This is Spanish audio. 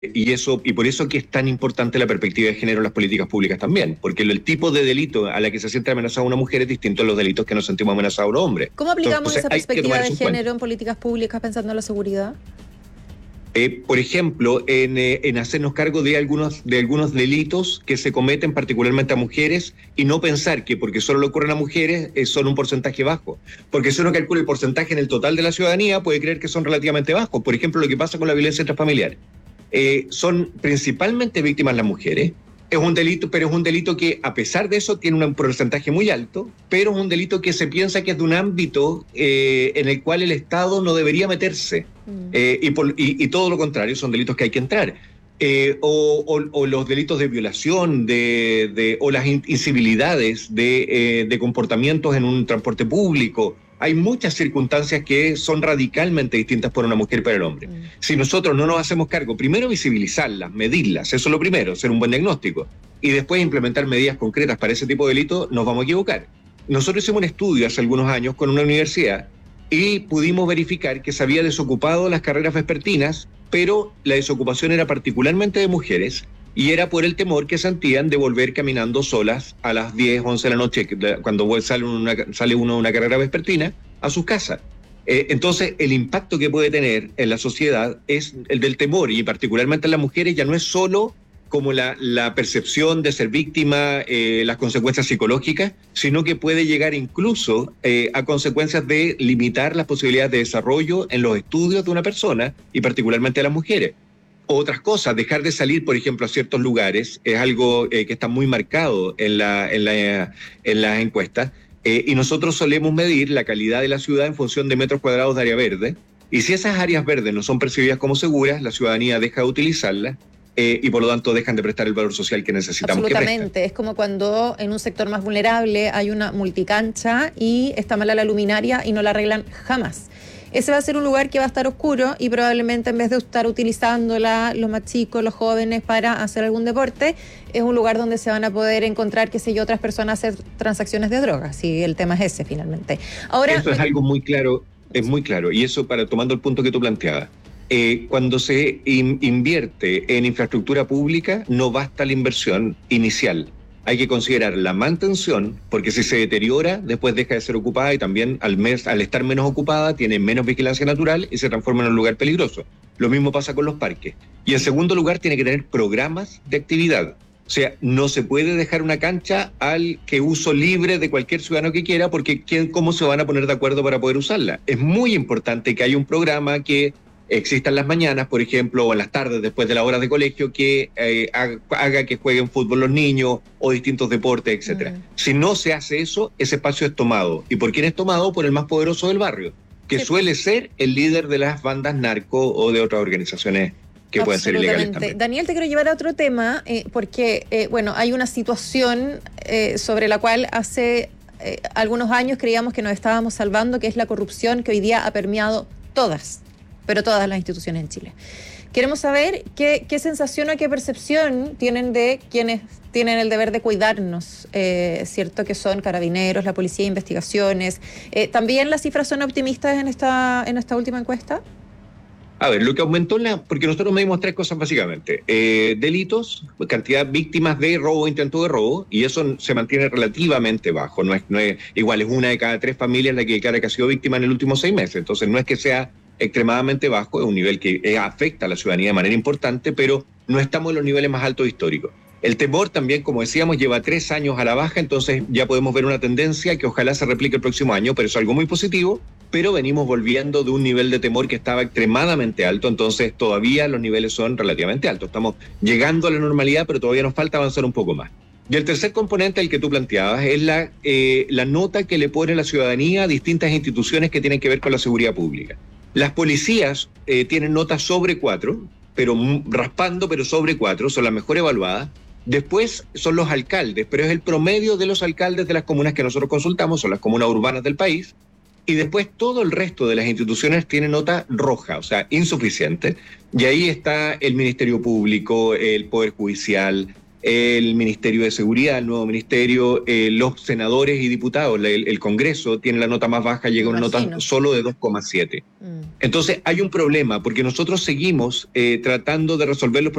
Y por eso que es tan importante la perspectiva de género en las políticas públicas también, porque el tipo de delito a la que se siente amenazada una mujer es distinto a los delitos que nos sentimos amenazados los hombres. ¿Cómo aplicamos Entonces esa hay que perspectiva tomar de eso en cuenta. género en políticas públicas pensando en la seguridad? Por ejemplo, en hacernos cargo de algunos delitos que se cometen particularmente a mujeres y no pensar que porque solo le ocurren a mujeres son un porcentaje bajo. Porque si uno calcula el porcentaje en el total de la ciudadanía, puede creer que son relativamente bajos. Por ejemplo, lo que pasa con la violencia intrafamiliar. Son principalmente víctimas las mujeres. Es un delito, pero es un delito que a pesar de eso tiene un porcentaje muy alto, pero es un delito que se piensa que es de un ámbito en el cual el Estado no debería meterse. Y todo lo contrario, son delitos que hay que entrar. O los delitos de violación o las incivilidades de comportamientos en un transporte público. Hay muchas circunstancias que son radicalmente distintas por una mujer y para el hombre. Si nosotros no nos hacemos cargo, primero visibilizarlas, medirlas, eso es lo primero, hacer un buen diagnóstico, y después implementar medidas concretas para ese tipo de delitos, nos vamos a equivocar. Nosotros hicimos un estudio hace algunos años con una universidad y pudimos verificar que se había desocupado las carreras vespertinas, pero la desocupación era particularmente de mujeres y era por el temor que sentían de volver caminando solas a las 10, 11 de la noche, cuando sale uno de una carrera vespertina, a sus casas. Entonces, el impacto que puede tener en la sociedad es el del temor, y particularmente en las mujeres ya no es solo como la percepción de ser víctima, las consecuencias psicológicas, sino que puede llegar incluso a consecuencias de limitar las posibilidades de desarrollo en los estudios de una persona, y particularmente a las mujeres. Otras cosas, dejar de salir, por ejemplo, a ciertos lugares, es algo que está muy marcado en las encuestas, y nosotros solemos medir la calidad de la ciudad en función de metros cuadrados de área verde, y si esas áreas verdes no son percibidas como seguras, la ciudadanía deja de utilizarlas, y por lo tanto dejan de prestar el valor social que necesitamos que presten. Absolutamente, es como cuando en un sector más vulnerable hay una multicancha y está mala la luminaria y no la arreglan jamás. Ese va a ser un lugar que va a estar oscuro y probablemente en vez de estar utilizándola los más chicos, los jóvenes para hacer algún deporte, es un lugar donde se van a poder encontrar, qué sé yo, otras personas hacer transacciones de drogas, y el tema es ese finalmente. Ahora, eso es algo muy claro, es muy claro, y eso tomando el punto que tú planteabas. Cuando se invierte en infraestructura pública, no basta la inversión inicial. Hay que considerar la mantención, porque si se deteriora, después deja de ser ocupada, y también al estar menos ocupada, tiene menos vigilancia natural y se transforma en un lugar peligroso. Lo mismo pasa con los parques. Y en segundo lugar, tiene que tener programas de actividad. O sea, no se puede dejar una cancha al que uso libre de cualquier ciudadano que quiera, porque ¿cómo se van a poner de acuerdo para poder usarla? Es muy importante que haya un programa que exista en las mañanas, por ejemplo, o en las tardes después de las horas de colegio, que haga que jueguen fútbol los niños o distintos deportes, etcétera. Si no se hace eso, ese espacio es tomado. ¿Y por quién es tomado? Por el más poderoso del barrio, que suele ser el líder de las bandas narco o de otras organizaciones que pueden ser ilegales también. Daniel, te quiero llevar a otro tema, porque hay una situación sobre la cual hace algunos años creíamos que nos estábamos salvando, que es la corrupción que hoy día ha permeado todas las instituciones en Chile. Queremos saber qué sensación o qué percepción tienen de quienes tienen el deber de cuidarnos, ¿cierto? Que son carabineros, la policía, investigaciones. ¿También las cifras son optimistas en esta última encuesta? A ver, lo que aumentó porque nosotros medimos tres cosas básicamente. Delitos, cantidad de víctimas de robo, intento de robo, y eso se mantiene relativamente bajo. No es igual, es una de cada 3 familias la que declara que ha sido víctima en el último 6 meses. Entonces no es que sea extremadamente bajo, es un nivel que afecta a la ciudadanía de manera importante, pero no estamos en los niveles más altos históricos. El temor también, como decíamos, lleva 3 años a la baja, entonces ya podemos ver una tendencia que ojalá se replique el próximo año, pero es algo muy positivo, pero venimos volviendo de un nivel de temor que estaba extremadamente alto, entonces todavía los niveles son relativamente altos. Estamos llegando a la normalidad, pero todavía nos falta avanzar un poco más. Y el tercer componente, el que tú planteabas, es la nota que le pone la ciudadanía a distintas instituciones que tienen que ver con la seguridad pública. Las policías tienen notas sobre 4, pero raspando, pero sobre 4, son las mejor evaluadas. Después son los alcaldes, pero es el promedio de los alcaldes de las comunas que nosotros consultamos, son las comunas urbanas del país. Y después todo el resto de las instituciones tiene nota roja, o sea, insuficiente. Y ahí está el Ministerio Público, el Poder Judicial, el Ministerio de Seguridad, el nuevo ministerio, los senadores y diputados, el Congreso tiene la nota más baja, llega a una nota solo de 2,7. Entonces hay un problema, porque nosotros seguimos tratando de resolver los problemas